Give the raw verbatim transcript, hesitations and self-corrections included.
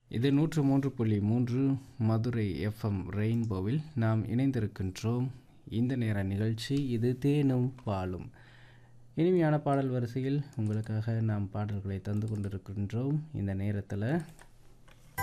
இது நூற்று மூன்று புள்ளி மூன்று மதுரை எஃப்எம் ரெயின்போவில் நாம் இணைந்திருக்கின்றோம். இந்த நேர நிகழ்ச்சி இது தேனும் பாலும். இனிமையான பாடல் வரிசையில் உங்களுக்காக நாம் பாடல்களை தந்து கொண்டிருக்கின்றோம். இந்த நேரத்தில்